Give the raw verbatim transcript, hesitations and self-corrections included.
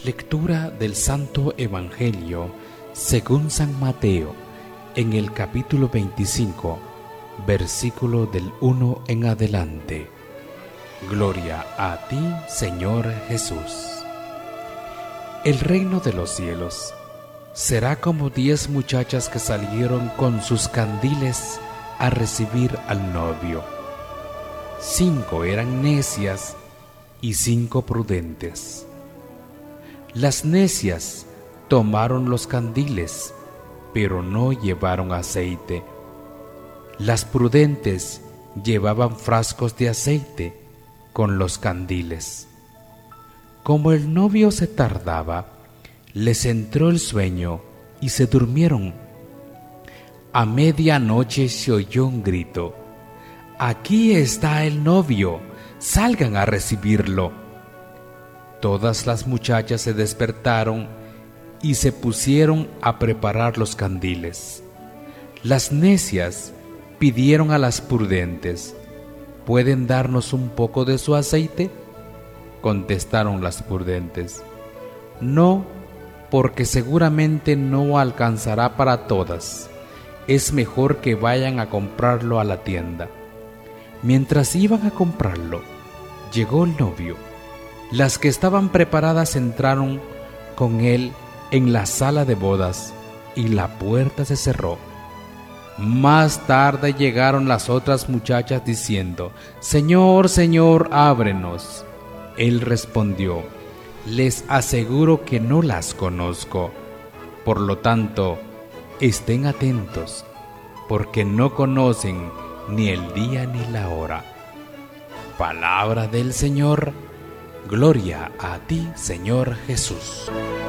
Lectura del Santo Evangelio según San Mateo, en el capítulo veinticinco, versículo del uno en adelante. Gloria a ti, Señor Jesús. El reino de los cielos será como diez muchachas que salieron con sus candiles a recibir al novio. Cinco eran necias y cinco prudentes. Las necias tomaron los candiles, pero no llevaron aceite. Las prudentes llevaban frascos de aceite con los candiles. Como el novio se tardaba, les entró el sueño y se durmieron. A medianoche se oyó un grito: «Aquí está el novio, salgan a recibirlo». Todas las muchachas se despertaron y se pusieron a preparar los candiles. Las necias pidieron a las prudentes: «¿Pueden darnos un poco de su aceite?». Contestaron las prudentes: «No, porque seguramente no alcanzará para todas. Es mejor que vayan a comprarlo a la tienda». Mientras iban a comprarlo, llegó el novio. Las que estaban preparadas entraron con él en la sala de bodas y la puerta se cerró. Más tarde llegaron las otras muchachas diciendo: «Señor, Señor, ábrenos». Él respondió: «Les aseguro que no las conozco. Por lo tanto, estén atentos, porque no conocen ni el día ni la hora». Palabra del Señor. Gloria a ti, Señor Jesús.